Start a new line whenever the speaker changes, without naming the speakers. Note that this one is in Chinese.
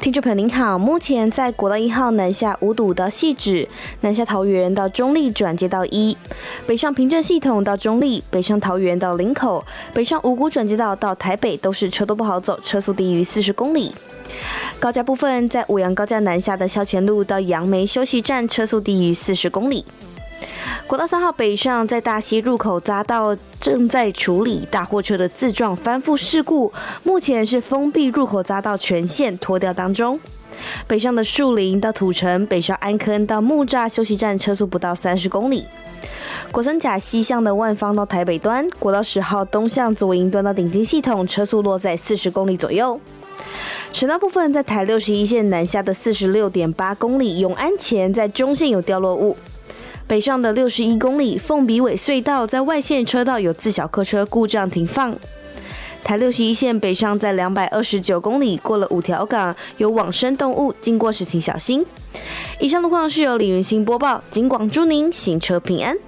听众朋友您好，目前在国道1号南下五堵到汐止，南下桃园到中坜转接道1，北上平镇系统到中坜，北上桃园到林口，北上五股转接道到台北都是车多不好走，车速低于40公里。高架部分，在五杨高架南下的消前路到杨梅休息站，车速低于40公里。国道3号北上，在大溪入口匝道正在处理大货车的自撞翻覆事故，目前是封闭入口匝道全线拖吊当中。北上的树林到土城，北上安坑到木栅休息站，车速不到30公里。国三甲西向的万芳到台北端，国道10号东向左营端到顶金系统，车速落在40公里左右。省道部分，在台61线南下的46.8公里，永安前在中线有掉落物。北上的61公里，凤鼻尾隧道在外线车道有自小客车故障停放。台61线北上在229公里，过了五条港有往生动物，经过时请小心。以上路况是由李云欣播报，警广祝您行车平安。